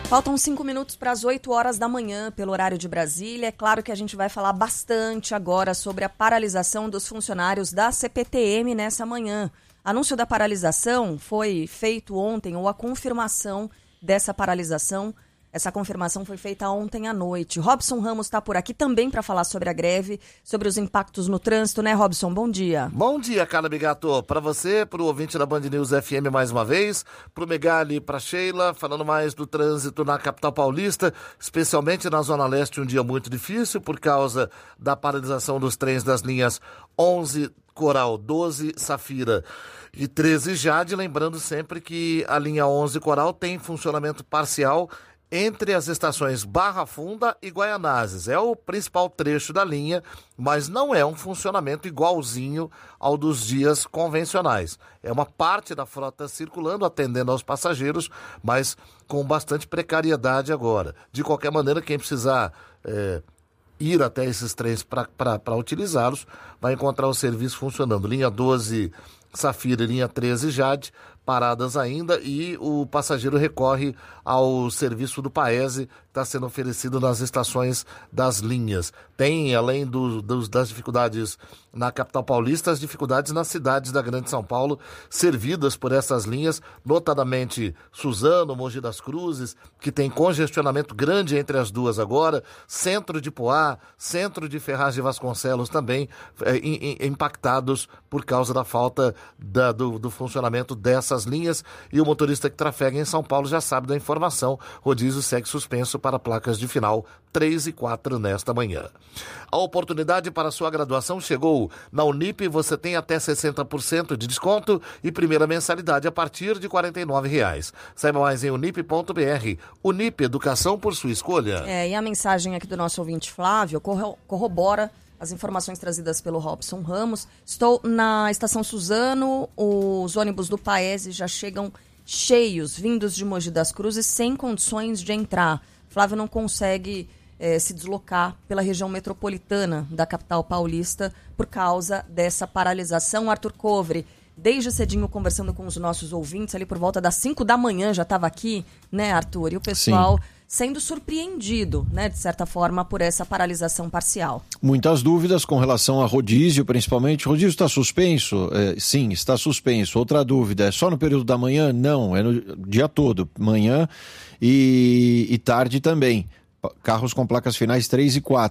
Faltam 5 minutos para as 8 horas da manhã, pelo horário de Brasília. É claro que a gente vai falar bastante agora sobre a paralisação dos funcionários da CPTM nessa manhã. Anúncio da paralisação foi feito ontem, ou a confirmação dessa paralisação. Essa confirmação foi feita ontem à noite. Robson Ramos está por aqui também para falar sobre a greve, sobre os impactos no trânsito, né, Robson? Bom dia. Bom dia, Carla Bigato. Para você, para o ouvinte da Band News FM mais uma vez, para o Megali e para a Sheila, falando mais do trânsito na capital paulista, especialmente na Zona Leste, um dia muito difícil por causa da paralisação dos trens das linhas 11 Coral, 12 Safira e 13 Jade. Lembrando sempre que a linha 11 Coral tem funcionamento parcial entre as estações Barra Funda e Guaianazes. É o principal trecho da linha, mas não é um funcionamento igualzinho ao dos dias convencionais. É uma parte da frota circulando, atendendo aos passageiros, mas com bastante precariedade agora. De qualquer maneira, quem precisar ir até esses trens para utilizá-los, vai encontrar o serviço funcionando. Linha 12 Safira e linha 13 Jade, paradas ainda, e o passageiro recorre ao serviço do Paese, que está sendo oferecido nas estações das linhas. Tem, além das dificuldades na capital paulista, as dificuldades nas cidades da Grande São Paulo, servidas por essas linhas, notadamente Suzano, Mogi das Cruzes, que tem congestionamento grande entre as duas agora, centro de Poá, centro de Ferraz de Vasconcelos também impactados por causa da falta do funcionamento dessas linhas, e o motorista que trafega em São Paulo já sabe da informação. Rodízio segue suspenso para placas de final 3 e 4 nesta manhã. A oportunidade para sua graduação chegou. Na Unip você tem até 60% de desconto e primeira mensalidade a partir de R$ 49,00. Saiba mais em unip.br. Unip, educação por sua escolha. E a mensagem aqui do nosso ouvinte Flávio corrobora as informações trazidas pelo Robson Ramos. Estou na estação Suzano, os ônibus do Paese já chegam cheios, vindos de Mogi das Cruzes, sem condições de entrar. Flávio não consegue se deslocar pela região metropolitana da capital paulista por causa dessa paralisação. Arthur Covre, desde cedinho conversando com os nossos ouvintes, ali por volta das 5 da manhã já estava aqui, né, Arthur? E o pessoal sendo surpreendido, né, de certa forma, por essa paralisação parcial. Muitas dúvidas com relação a rodízio, principalmente. Rodízio está suspenso? Sim, está suspenso. Outra dúvida, é só no período da manhã? Não, é no dia todo, manhã e tarde também. Carros com placas finais 3 e 4.